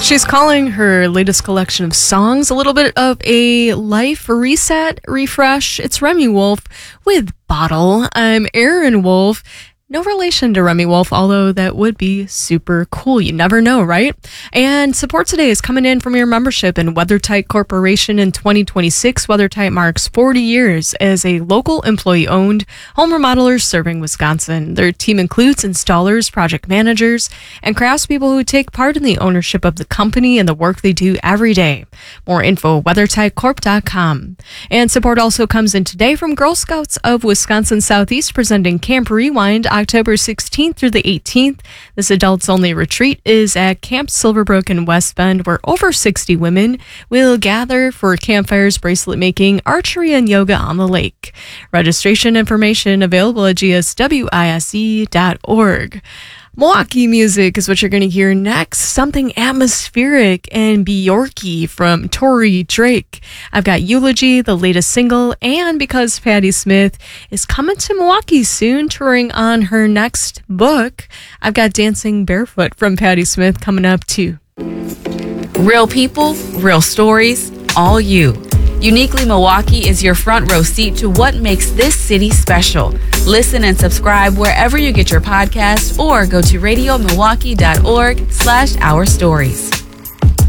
She's calling her latest collection of songs a little bit of a life reset, refresh. It's Remi Wolf with Bottle. I'm Aaron Wolf. No relation to Remi Wolf, although that would be super cool. You never know, right? And support today is coming in from your membership in WeatherTight Corporation in 2026. WeatherTight marks 40 years as a local employee-owned home remodeler serving Wisconsin. Their team includes installers, project managers, and craftspeople who take part in the ownership of the company and the work they do every day. More info, weathertightcorp.com. And support also comes in today from Girl Scouts of Wisconsin Southeast, presenting Camp Rewind October 16th through the 18th. This adults-only retreat is at Camp Silverbrook in West Bend, where over 60 women will gather for campfires, bracelet making, archery, and yoga on the lake. Registration information available at gswise.org. Milwaukee music is what you're going to hear next. Something atmospheric and Bjorky from Tori Drake. I've got Eulogy, the latest single, and because Patti Smith is coming to Milwaukee soon, touring on her next book, I've got Dancing Barefoot from Patti Smith coming up too. Real people, real stories, all you. Uniquely Milwaukee is your front row seat to what makes this city special. Listen and subscribe wherever you get your podcasts or go to radiomilwaukee.org/ourstories.